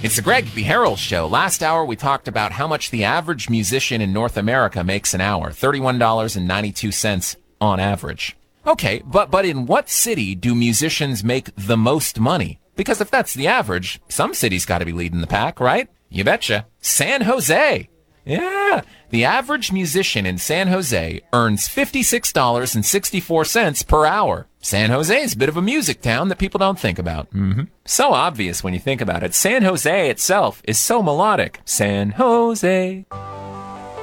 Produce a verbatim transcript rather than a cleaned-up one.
It's the Greg B. Harrell Show. Last hour, we talked about how much the average musician in North America makes an hour. thirty-one dollars and ninety-two cents on average. Okay, but, but in what city do musicians make the most money? Because if that's the average, some city's got to be leading the pack, right? You betcha. San Jose. Yeah. The average musician in San Jose earns fifty-six dollars and sixty-four cents per hour. San Jose is a bit of a music town that people don't think about. Mm-hmm. So obvious when you think about it. San Jose itself is so melodic. San Jose.